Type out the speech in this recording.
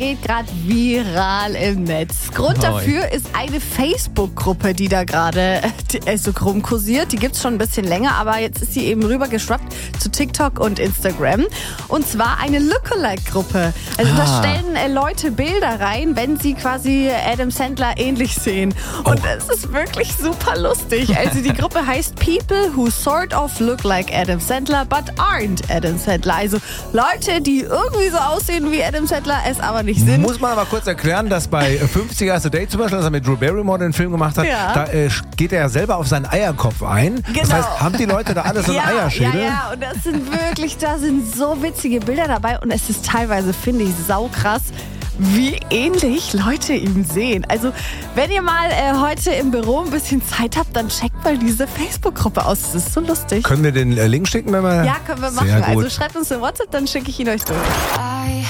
geht gerade viral im Netz. Grund dafür ist eine Facebook-Gruppe, die da gerade so rumkursiert. Die gibt's schon ein bisschen länger, aber jetzt ist sie eben rübergeschwappt zu TikTok und Instagram. Und zwar eine Lookalike-Gruppe. Also da stellen Leute Bilder rein, wenn sie quasi Adam Sandler ähnlich sehen. Und das ist wirklich super lustig. Also die Gruppe heißt People Who Sort of Look Like Adam Sandler but aren't Adam Sandler. Also Leute, die irgendwie so aussehen wie Adam Sandler, es aber nicht sind. Muss man aber kurz erklären, dass bei 50 Erste Date zum Beispiel, als er mit Drew Barrymore den Film gemacht hat, da geht er ja selber auf seinen Eierkopf ein. Genau. Das heißt, haben die Leute da alle so einen Eierschädel? Ja, und das sind wirklich, da sind so witzige Bilder dabei und es ist teilweise, finde ich, saukrass, wie ähnlich Leute ihn sehen. Also, wenn ihr mal heute im Büro ein bisschen Zeit habt, dann checkt mal diese Facebook-Gruppe aus. Das ist so lustig. Können wir den Link schicken, wenn wir... Ja, können wir machen. Sehr gut. Also schreibt uns eine WhatsApp, dann schicke ich ihn euch durch.